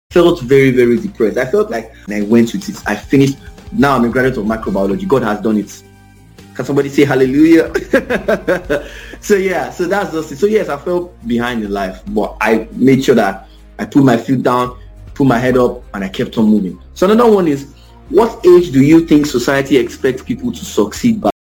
felt very, very depressed. I felt like, and I went with it. I finished. Now I'm a graduate of microbiology. God has done it. Can somebody say hallelujah? So that's just it. So yes, I felt behind in life, but I made sure that I put my feet down, put my head up, and I kept on moving. So another one is, what age do you think society expects people to succeed by?